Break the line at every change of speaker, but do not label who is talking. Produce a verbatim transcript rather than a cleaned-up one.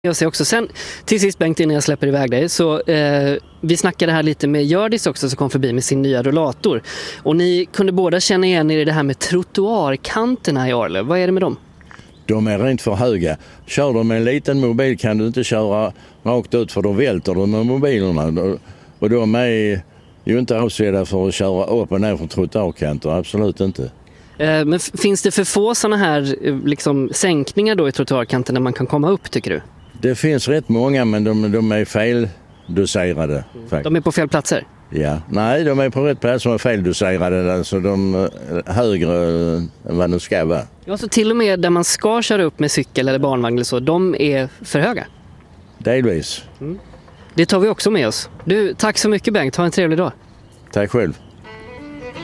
Jag ser också. Sen till sist Bengt, innan jag släpper iväg dig, så eh, vi snackade här lite med Gördis också som kom förbi med sin nya rollator. Och ni kunde båda känna igen er i det här med trottoarkanterna i Arlöv. Vad är det med dem?
De är rent för höga. Kör du med en liten mobil kan du inte köra rakt ut, för då välter du med mobilerna. Och de är ju inte avsedda för att köra upp och ner från trottoarkanter, absolut inte.
Eh, men f- finns det för få sådana här eh, liksom, sänkningar då i trottoarkanterna man kan komma upp, tycker du?
Det finns rätt många, men de, de är feldoserade. Mm.
De är på fel platser?
Ja, nej, de är på rätt plats som är feldoserade, alltså de är högre än vad de ska vara.
Ja, så till och med där man ska köra upp med cykel eller barnvagn eller så, de är för höga?
Delvis.
Mm. Det tar vi också med oss. Du, tack så mycket Bengt, ha en trevlig dag.
Tack själv.